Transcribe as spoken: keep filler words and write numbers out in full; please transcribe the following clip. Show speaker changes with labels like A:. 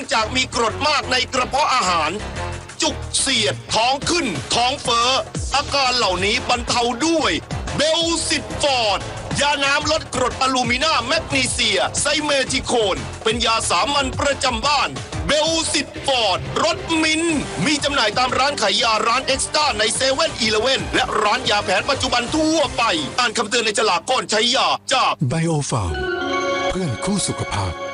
A: องจากมีกรดมากในกระเพาะอาหารจุกเสียดท้องขึ้นท้องเฟ้ออาการเหล่านี้บรรเทาด้วยเบลซิตฟอร์ดยาน้ำลดกรดอะลูมินาแมกนีเซียไซเมทิโคนเป็นยาสามัญประจำบ้านเบลซิตฟอร์ดรสมินมีจำหน่ายตามร้านขายยาร้านเอ็กซ์ต้าในเซเว่นอีเลฟเว่นและร้านยาแผนปัจจุบันทั่วไปอ่านคำเตือนในฉลากก่อนใช้ยาจาก
B: ไบโอฟาร์มเพื่อนคู่สุขภาพ